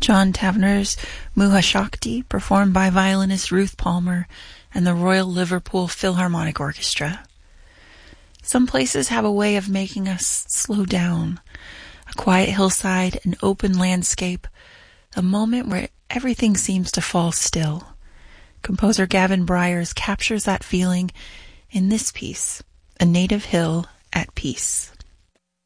John Tavener's Muhashakti, performed by violinist Ruth Palmer and the Royal Liverpool Philharmonic Orchestra. Some places have a way of making us slow down. A quiet hillside, an open landscape, a moment where everything seems to fall still. Composer Gavin Bryars captures that feeling in this piece, A Native Hill at Peace.